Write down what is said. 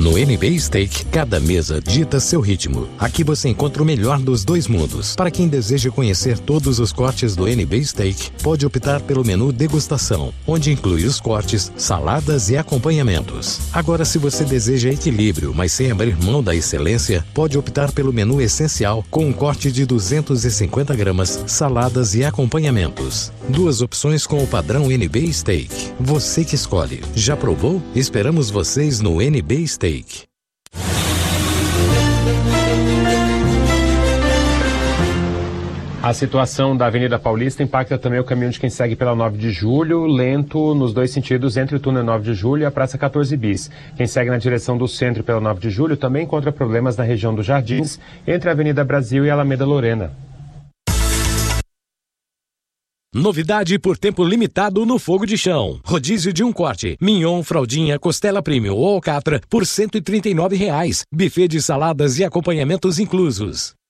No NB Steak, cada mesa dita seu ritmo. Aqui você encontra o melhor dos dois mundos. Para quem deseja conhecer todos os cortes do NB Steak, pode optar pelo menu degustação, onde inclui os cortes, saladas e acompanhamentos. Agora, se você deseja equilíbrio, mas sem abrir mão da excelência, pode optar pelo menu essencial, com um corte de 250 gramas, saladas e acompanhamentos. Duas opções com o padrão NB Steak. Você que escolhe. Já provou? Esperamos vocês no NB Steak. A situação da Avenida Paulista impacta também o caminho de quem segue pela 9 de Julho, lento nos dois sentidos entre o túnel 9 de Julho e a Praça 14 Bis. Quem segue na direção do centro pela 9 de Julho também encontra problemas na região dos Jardins, entre a Avenida Brasil e a Alameda Lorena. Novidade por tempo limitado no Fogo de Chão. Rodízio de um corte. Mignon, fraldinha, costela premium ou alcatra por R$ 139. Buffet de saladas e acompanhamentos inclusos.